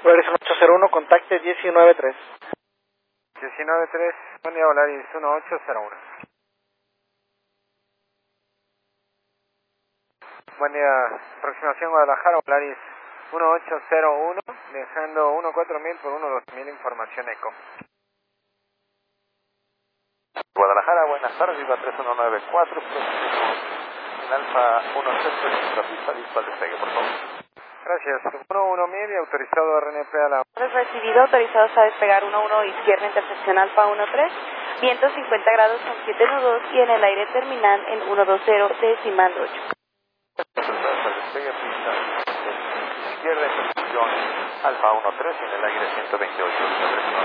Volaris 1801, contacte 193. 193, buen día, Volaris 1801. Buen día, aproximación Guadalajara, Volaris 1801, dejando 14000 por 12000, información ECO. Guadalajara, buenas tardes, viva 3194, el Alfa 13, la pista listo al despegue, por favor. Gracias, 11000 y autorizado RNP a la... Recibido, autorizados a despegar 11 izquierda, intersección Alfa 13, viento 50 grados con 7 nudos y en el aire terminal en 120 decimal 8. Autorizados al despegue, pista izquierda, intersección Alfa 13 y en el aire 128.